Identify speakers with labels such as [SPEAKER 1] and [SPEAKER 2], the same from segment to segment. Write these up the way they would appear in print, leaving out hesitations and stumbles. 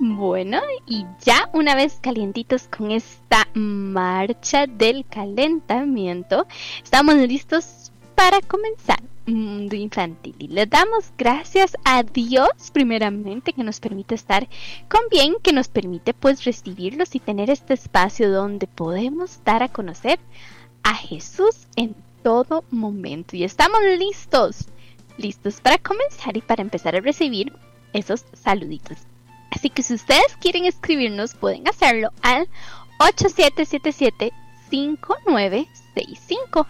[SPEAKER 1] Bueno, y ya una vez calientitos con esta marcha del calentamiento, estamos listos para comenzar Mundo Infantil. Y le damos gracias a Dios, primeramente, que nos permite estar con bien, que nos permite pues recibirlos y tener este espacio donde podemos dar a conocer a Jesús en todo momento. Y estamos listos para comenzar y para empezar a recibir esos saluditos. Así que si ustedes quieren escribirnos, pueden hacerlo al 8777-5965.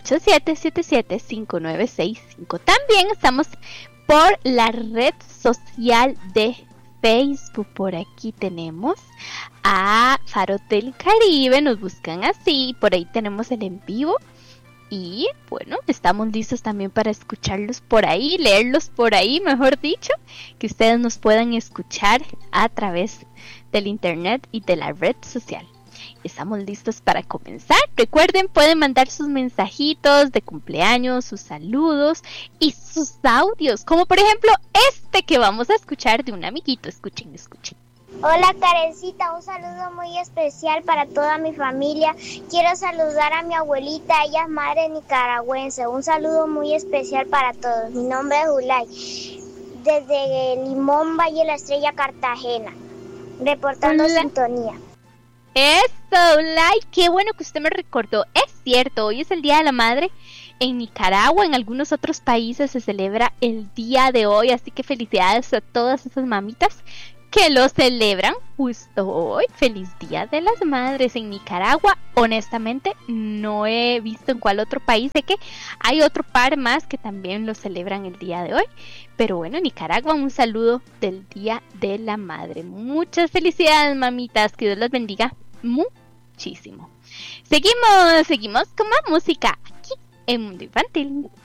[SPEAKER 1] 8777-5965. También estamos por la red social de Facebook. Por aquí tenemos a Faro del Caribe. Nos buscan así. Por ahí tenemos el en vivo. Y bueno, estamos listos también para escucharlos por ahí, leerlos por ahí, mejor dicho, que ustedes nos puedan escuchar a través del internet y de la red social. Estamos listos para comenzar. Recuerden, pueden mandar sus mensajitos de cumpleaños, sus saludos y sus audios, como por ejemplo este que vamos a escuchar de un amiguito. Escuchen.
[SPEAKER 2] Hola Karencita, un saludo muy especial para toda mi familia. Quiero saludar a mi abuelita, ella es madre nicaragüense. Un saludo muy especial para todos. Mi nombre es Julay, desde Limón, Valle La Estrella, Cartagena, reportando sintonía.
[SPEAKER 1] Eso, Ulay, qué bueno que usted me recordó. Es cierto, hoy es el Día de la Madre. En Nicaragua, en algunos otros países se celebra el día de hoy, así que felicidades a todas esas mamitas que lo celebran justo hoy. Feliz Día de las Madres. En Nicaragua, honestamente, no he visto en cuál otro país. Sé que hay otro par más que también lo celebran el día de hoy. Pero bueno, en Nicaragua, un saludo del Día de la Madre. Muchas felicidades, mamitas. Que Dios las bendiga muchísimo. Seguimos con más música aquí en Mundo Infantil.